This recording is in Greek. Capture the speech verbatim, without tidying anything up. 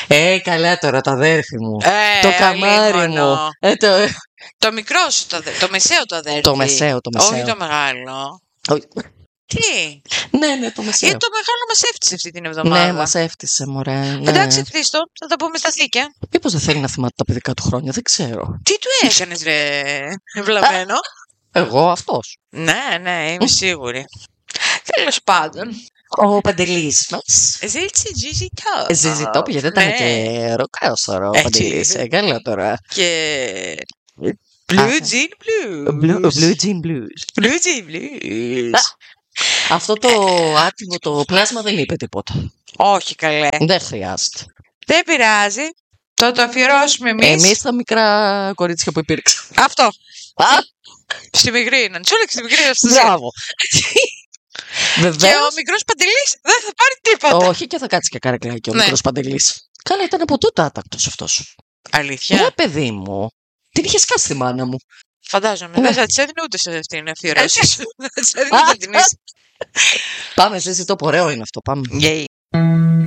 Ε, καλά τώρα, το αδέρφι μου. Ε, το καμάρι αλίμονο. μου. Ε, το... Το μικρό σου, το, το μεσαίο το αδέρφι. το μεσαίο, το μεσαίο. Όχι το μεγάλο. Όχι. Τι. Ναι, ναι, το μεσαίο. Γιατί το μεγάλο μας έφτιασε αυτή την εβδομάδα. Ναι, μας έφτιασε, μωρέ. Ναι. Εντάξει, Χρήστο, θα τα πούμε στα θήκια. Μήπως δεν θέλει να θυμάται τα παιδικά του χρόνια, δεν ξέρω. Τι του έκανες, ρε, βλαμμένο. Εγώ αυτός. Ναι, ναι, είμαι σίγουρη. Τέλος πάντων. Ο Παντελής μας. Ζήτησε ζητώ. Ζητώ, γιατί δεν ήταν και ροκάος τώρα ο Παντελής. Ε, καλά τώρα. Και... Blue Jean Blues. Blue, blue Jean Blues. Blue Jean Blues. Αυτό το άτιμο το πλάσμα δεν είπε τίποτα. Όχι καλέ. Δεν χρειάζεται. Δεν πειράζει. Θα το αφιερώσουμε εμείς. Εμείς τα μικρά κορίτσια που υπήρξαν. Αυτό. Α, Στη μικρή είναι. Τσούλεξ στη μικρή είναι. μπράβο. Και Βεβαίως. ο μικρός Παντελής δεν θα πάρει τίποτα. Όχι, και θα κάτσει και καρεκλάκι ο Ναι. μικρός Παντελής. Καλά, ήταν από τούτα άτακτος αυτός. Αλήθεια. Ναι, παιδί μου. Την είχε σκάσει τη μάνα μου. Φαντάζομαι. Ναι. Δεν θα της έδινε ούτε σε αυτήν την αφιερώση σου. Δεν θα της έδινε ούτε την ίση. Πάμε, ζήτω, ωραίο είναι αυτό. Πάμε. Yay.